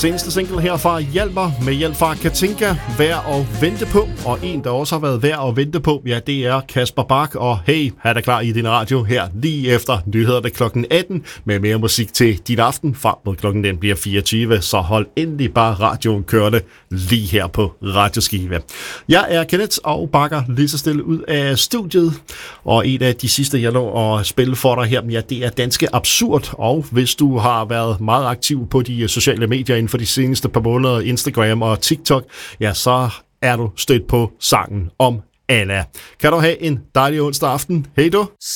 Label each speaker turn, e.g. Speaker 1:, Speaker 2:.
Speaker 1: seneste single herfra hjælper med hjælp fra Katinka, Værd at vente på. Og en, der også har været værd at vente på, ja, det er Kasper Bach. Og hey, er der klar i din radio her lige efter nyhederne klokken 18 med mere musik til din aften. Frem mod klokken den bliver 24, så hold endelig bare radioen kørende lige her på Radioskive. Jeg er Kenneth og bakker lige så stille ud af studiet. Og en af de sidste, jeg når at spille for dig her, ja, det er Danske Absurd. Og hvis du har været meget aktiv på de sociale medier inden for de seneste par måneder, Instagram og TikTok, ja, så er du stødt på sangen om Anna. Kan du have en dejlig onsdag aften? Hej du!